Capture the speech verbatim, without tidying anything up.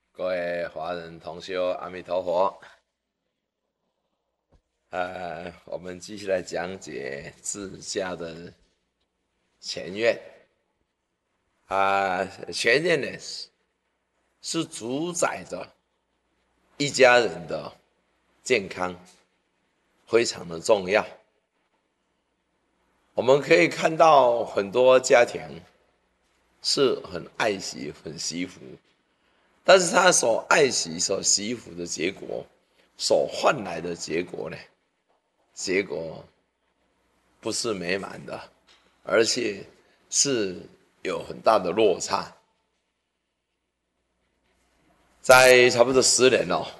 各位华人同修，阿弥陀佛。呃，我们继续来讲解自家的前愿。啊、前愿呢是是主宰着一家人的健康，非常的重要。我们可以看到很多家庭是很爱惜、很惜福，但是他所爱惜、所惜福的结果，所换来的结果呢，结果不是美满的，而且是有很大的落差。在差不多十年哦，